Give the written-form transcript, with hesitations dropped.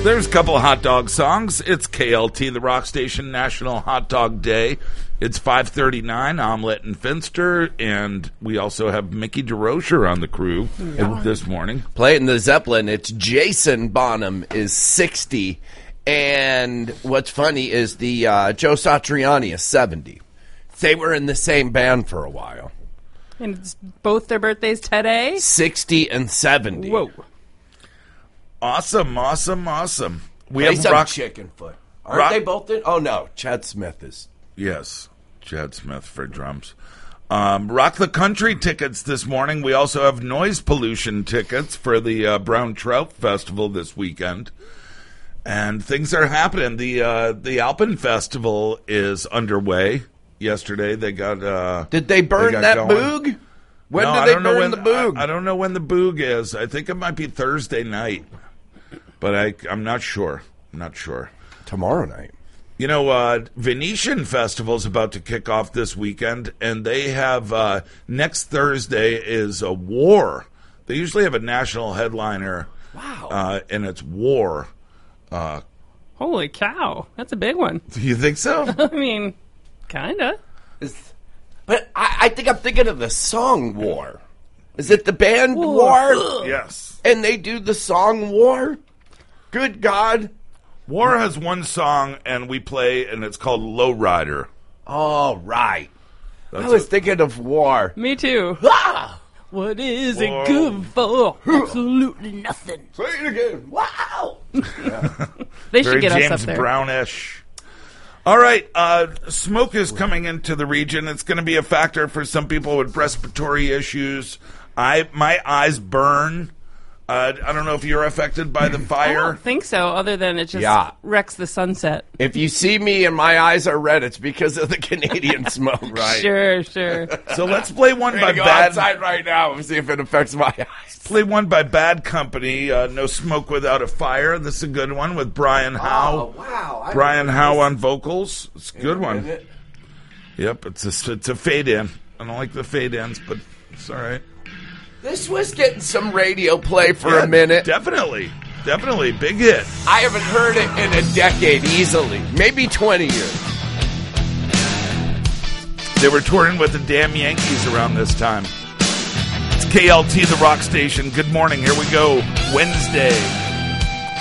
There's a couple of hot dog songs. It's KLT, the Rock Station National Hot Dog Day. It's 5:39, Omelette and Finster, and we also have Mickey DeRocher on the crew this morning. Playing the Zeppelin, it's Jason Bonham is 60, and what's funny is the Joe Satriani is 70. They were in the same band for a while. And it's both their birthdays today? 60 and 70. Whoa. Awesome. We Play have some Rock Chicken Foot. Aren't they both in? Oh, no. Chad Smith is. Yes, Chad Smith for drums. Rock the Country tickets this morning. We also have Noise Pollution tickets for the Brown Trout Festival this weekend. And things are happening. The Alpen Festival is underway. Yesterday they got... Did they burn that boog? When did they burn the boog? I don't know when the boog is. I think it might be Thursday night. But I'm not sure. Tomorrow night. You know, Venetian Festival's about to kick off this weekend, and they have next Thursday is a War. They usually have a national headliner. Wow. And it's War. Holy cow. That's a big one. Do you think so? I mean, kind of. But I think I'm thinking of the song War. Is it the band War? Yes. And they do the song War? Good God. War has one song, and we play, and it's called Lowrider. Oh, right. I was thinking of War. Me too. Ah! What is it good for? Absolutely nothing. Say it again. Wow. They should Very get James us up there. Brownish. All right, smoke is coming into the region. It's going to be a factor for some people with respiratory issues. My eyes burn. I don't know if you're affected by the I fire. don't think so, other than it just wrecks the sunset. If you see me and my eyes are red, it's because of the Canadian smoke. Right. Sure. So let's play one by Go Bad. outside right now and see if it affects my eyes. Play one by Bad Company. No Smoke Without a Fire. This is a good one with Brian Howe. Oh, wow. Brian Howe on vocals. It's a good one. Yep, it's a fade in. I don't like the fade ins, but it's all right. This was getting some radio play for a minute. Definitely. Big hit. I haven't heard it in a decade easily. Maybe 20 years. They were touring with the damn Yankees around this time. It's KLT, the Rock Station. Good morning. Here we go. Wednesday.